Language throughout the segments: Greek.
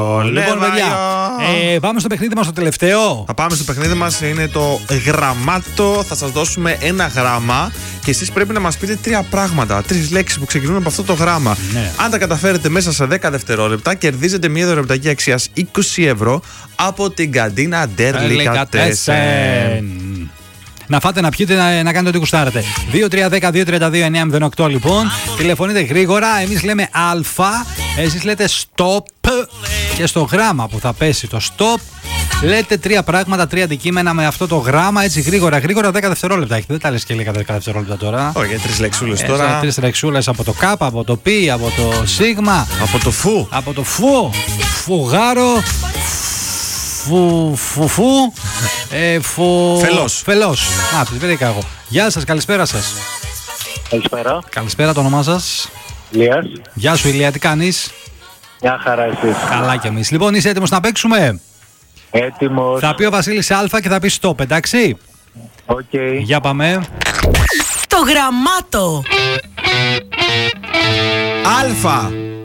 Λοιπόν, παιδιά, πάμε στο παιχνίδι μας το τελευταίο. Θα πάμε στο παιχνίδι μας, είναι το γραμμάτο. Θα σας δώσουμε ένα γράμμα και εσείς πρέπει να μας πείτε 3 πράγματα, 3 λέξεις που ξεκινούν από αυτό το γράμμα. Ναι. Αν τα καταφέρετε μέσα σε 10 δευτερόλεπτα, κερδίζετε μια δωρεοπιταγή αξίας 20 ευρώ από την καντίνα Delicatessen. Να φάτε, να πιείτε, να κάνετε ό,τι κουστάρετε. 2-3-10-2-32-9-08 λοιπόν. Τηλεφωνείτε γρήγορα. Εμείς λέμε Α, εσείς λέτε stop. Και στο γράμμα που θα πέσει το stop, λέτε 3 πράγματα, 3 αντικείμενα με αυτό το γράμμα. Έτσι γρήγορα, 10 δευτερόλεπτα έχετε. Δεν τα λες και λίγα 10 δευτερόλεπτα τώρα. Όχι, 3 λεξούλες τώρα. 3 λεξούλες από το K, από το P, από το Σ. Από το φου. Από το φου. Φουγάρο. Φελός. Να, τις βρήκα εγώ. Γεια σας, καλησπέρα σας. Καλησπέρα. Καλησπέρα, το όνομά σας? Ηλίας. Γεια σου, Ηλία, τι κάνεις? Μια χαρά εσείς. Καλά κι εμείς. Λοιπόν, είσαι έτοιμος να παίξουμε? Έτοιμος. Θα πει ο Βασίλης Α και θα πει stop, εντάξει? Οκ. Για πάμε. Το γραμμάτο. Αλφα.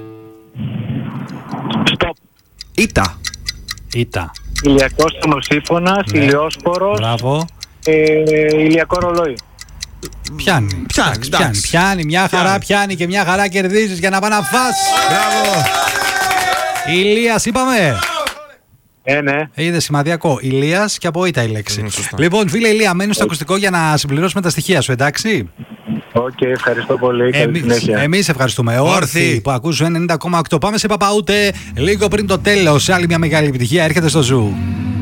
Stop. Ήτα. Ήτα. Ηλιακός τονοσύφωνας, Ναι. ηλιόσπορος, Μπράβο. ηλιακό ρολόι. Πιάνει. εντάξει. Πιάνει, μια χαρά πιάνει και μια χαρά κερδίζεις για να πάει να φας. Μπράβο. Ηλίας είπαμε. Ναι. Είδε σημαδιακό. Ηλίας και από ήτα η λέξη. Σωστά. Λοιπόν, φίλε Ηλία, μένει στο ακουστικό για να συμπληρώσουμε τα στοιχεία σου, εντάξει? Οκ, ευχαριστώ πολύ. Καλή συνέχεια. Εμείς ευχαριστούμε. Όρθιοι που ακούσουν 90,8. Πάμε σε Παπαούτε λίγο πριν το τέλος. Σε άλλη μια μεγάλη επιτυχία έρχεται στο Ζου.